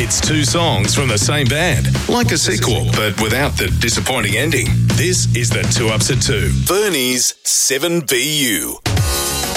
It's two songs from the same band, like a sequel, but without the disappointing ending. This is the 2 Ups at 2. Bernie's 7BU.